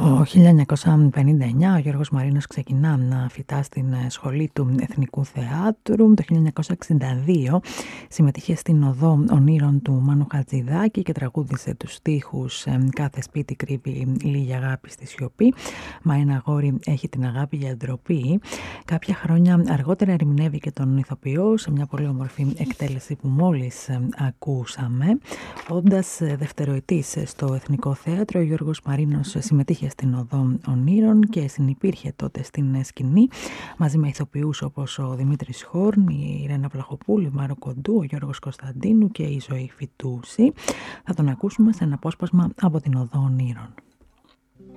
Το 1959 ο Γιώργος Μαρίνος ξεκινά να φοιτά στην σχολή του Εθνικού Θεάτρου. Το 1962 συμμετείχε στην Οδό Ονείρων του Μάνου Χατζηδάκη και τραγούδισε τους στίχους «Κάθε σπίτι κρύβει λίγη αγάπη στη σιωπή», «Μα ένα αγόρι έχει την αγάπη για ντροπή». Κάποια χρόνια αργότερα ερμηνεύει και τον ηθοποιό σε μια πολύ όμορφη εκτέλεση που μόλις ακούσαμε. Όντας δευτεροετής στο Εθνικό Θέατρο, ο Γιώργος Μαρίνος συμμετείχε στην Οδό Ονείρων και συνυπήρχε τότε στην σκηνή μαζί με ηθοποιούς όπως ο Δημήτρης Χόρν, η Ρένα Βλαχοπούλη, η Μάρο Κοντού, ο Γιώργος Κωνσταντίνου και η Ζωή Φιτούση. Θα τον ακούσουμε σε ένα απόσπασμα από την Οδό Ονείρων.